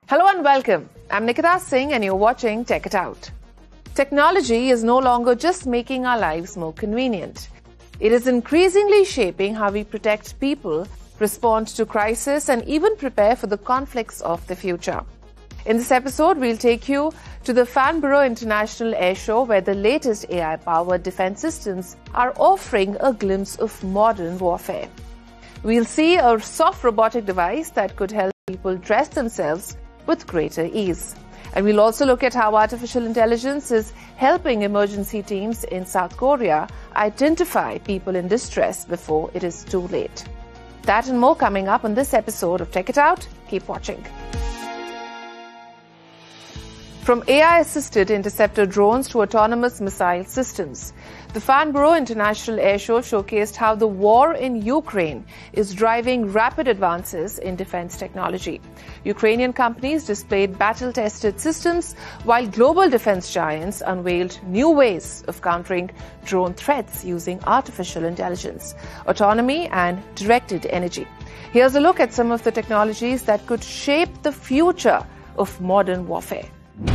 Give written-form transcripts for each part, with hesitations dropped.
Hello and welcome. I'm Nikita Singh and you're watching Check It Out. Technology is no longer just making our lives more convenient. It is increasingly shaping how we protect people, respond to crisis, and even prepare for the conflicts of the future. In this episode, we'll take you to the Farnborough International Airshow, where the latest AI-powered defense systems are offering a glimpse of modern warfare. We'll see a soft robotic device that could help people dress themselves with greater ease. And we'll also look at how artificial intelligence is helping emergency teams in South Korea identify people in distress before it is too late. That and more coming up on this episode of Check It Out. Keep watching. From AI-assisted interceptor drones to autonomous missile systems, the Farnborough International Airshow showcased how the war in Ukraine is driving rapid advances in defense technology. Ukrainian companies displayed battle-tested systems, while global defense giants unveiled new ways of countering drone threats using artificial intelligence, autonomy, and directed energy. Here's a look at some of the technologies that could shape the future of modern warfare.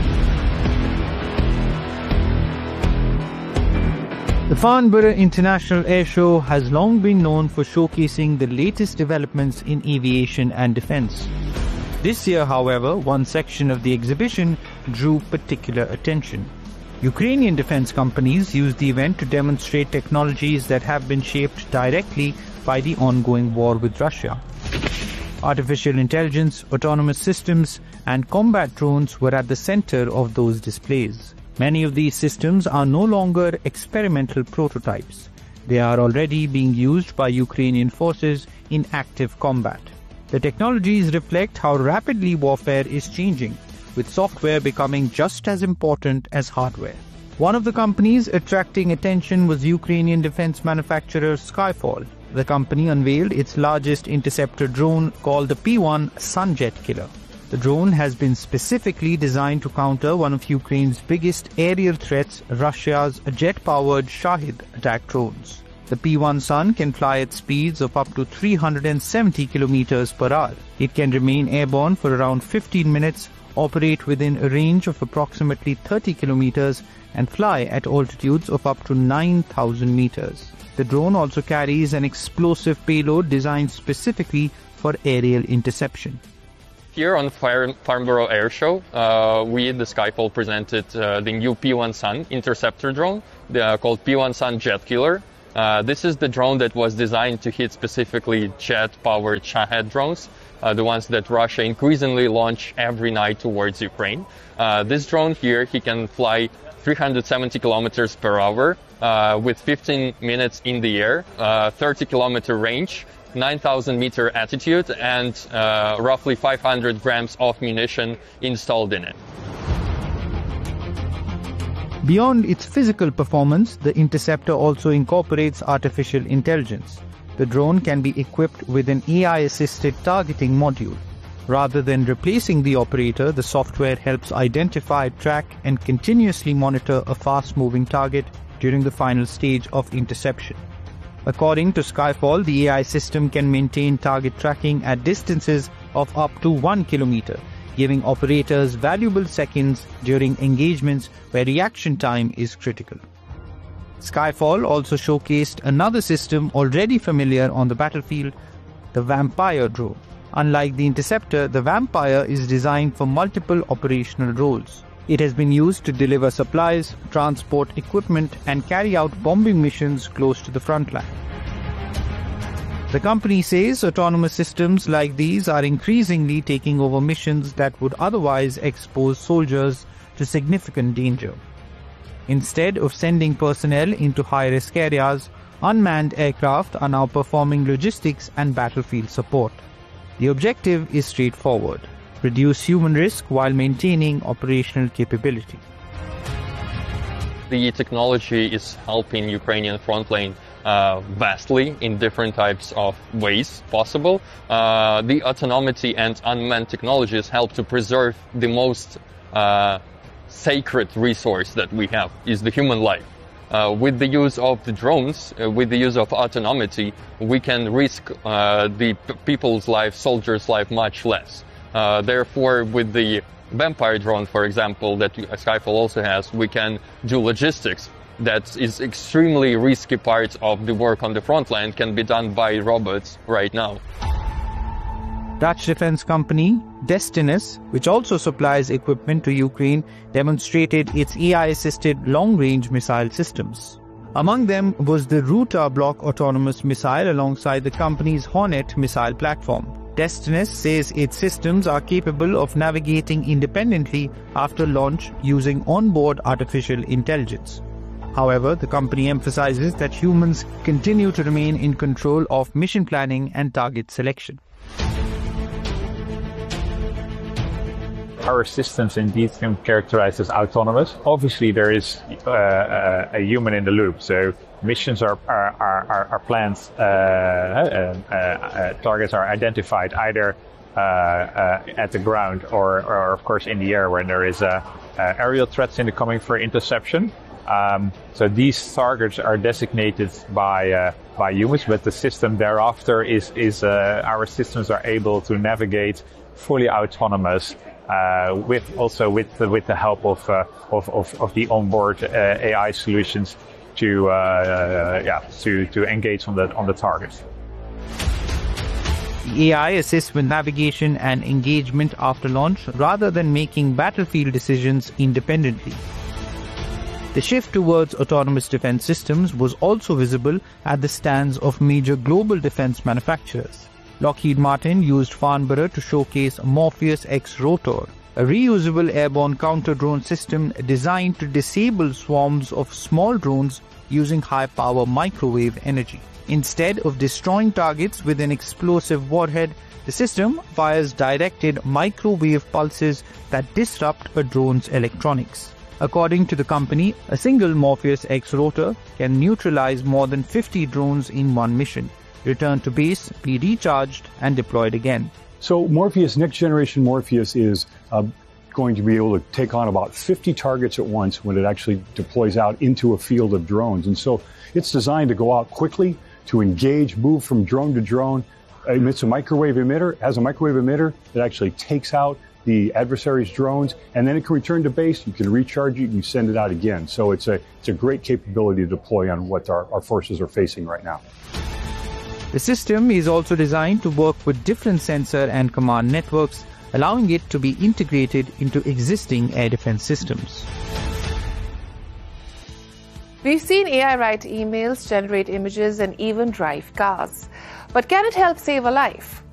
The Farnborough International Airshow has long been known for showcasing the latest developments in aviation and defense. This year, however, one section of the exhibition drew particular attention. Ukrainian defense companies used the event to demonstrate technologies that have been shaped directly by the ongoing war with Russia. Artificial intelligence, autonomous systems, and combat drones were at the center of those displays. Many of these systems are no longer experimental prototypes. They are already being used by Ukrainian forces in active combat. The technologies reflect how rapidly warfare is changing, with software becoming just as important as hardware. One of the companies attracting attention was Ukrainian defense manufacturer Skyfall. The company unveiled its largest interceptor drone called the P-1 Sunjet Killer. The drone has been specifically designed to counter one of Ukraine's biggest aerial threats, Russia's jet-powered Shahid attack drones. The P-1 Sun can fly at speeds of up to 370 kilometers per hour. It can remain airborne for around 15 minutes, operate within a range of approximately 30 kilometers, and fly at altitudes of up to 9,000 meters. The drone also carries an explosive payload designed specifically for aerial interception. Here on Farnborough Airshow, we, the Skyfall, presented the new P-1 Sun interceptor drone called P-1 Sun Jet Killer. This is the drone that was designed to hit specifically jet-powered Shahed drones, the ones that Russia increasingly launch every night towards Ukraine. This drone here, he can fly 370 kilometers per hour with 15 minutes in the air, 30-kilometer range, 9,000 meter altitude, and roughly 500 grams of munition installed in it. Beyond its physical performance, the interceptor also incorporates artificial intelligence. The drone can be equipped with an AI-assisted targeting module. Rather than replacing the operator, the software helps identify, track, and continuously monitor a fast-moving target during the final stage of interception. According to Skyfall, the AI system can maintain target tracking at distances of up to 1 kilometer, giving operators valuable seconds during engagements where reaction time is critical. Skyfall also showcased another system already familiar on the battlefield, the Vampire drone. Unlike the Interceptor, the Vampire is designed for multiple operational roles. It has been used to deliver supplies, transport equipment, and carry out bombing missions close to the front line. The company says autonomous systems like these are increasingly taking over missions that would otherwise expose soldiers to significant danger. Instead of sending personnel into high-risk areas, unmanned aircraft are now performing logistics and battlefield support. The objective is straightforward: reduce human risk while maintaining operational capability. The technology is helping Ukrainian front line vastly in different types of ways possible. The autonomy and unmanned technologies help to preserve the most sacred resource that we have, is the human life. With the use of the drones, with the use of autonomy, we can risk the people's life, soldiers' life much less. Therefore, with the Vampire drone, for example, that Skyfall also has, we can do logistics. That is extremely risky part of the work on the front line can be done by robots right now. Dutch defense company Destinus, which also supplies equipment to Ukraine, demonstrated its AI-assisted long-range missile systems. Among them was the Ruta block autonomous missile alongside the company's Hornet missile platform. Destinus says its systems are capable of navigating independently after launch using onboard artificial intelligence. However, the company emphasizes that humans continue to remain in control of mission planning and target selection. Our systems indeed can characterize as autonomous. Obviously, there is a human in the loop, so missions are planned, targets are identified either at the ground or of course in the air when there is aerial threats incoming for interception. So these targets are designated by humans, but the system thereafter is our systems are able to navigate fully autonomous. With the help of the onboard AI solutions to engage on the targets. The AI assists with navigation and engagement after launch rather than making battlefield decisions independently. The shift towards autonomous defense systems was also visible at the stands of major global defense manufacturers. Lockheed Martin used Farnborough to showcase Morpheus X Rotor, a reusable airborne counter-drone system designed to disable swarms of small drones using high-power microwave energy. Instead of destroying targets with an explosive warhead, the system fires directed microwave pulses that disrupt a drone's electronics. According to the company, a single Morpheus X Rotor can neutralize more than 50 drones in one mission, return to base, be recharged, and deployed again. So Morpheus, next generation Morpheus is going to be able to take on about 50 targets at once when it actually deploys out into a field of drones. And so it's designed to go out quickly, to engage, move from drone to drone. It's a microwave emitter, has a microwave emitter that actually takes out the adversary's drones, and then it can return to base. You can recharge it, you send it out again. So it's a great capability to deploy on what our forces are facing right now. The system is also designed to work with different sensor and command networks, allowing it to be integrated into existing air defense systems. We've seen AI write emails, generate images, and even drive cars. But can it help save a life?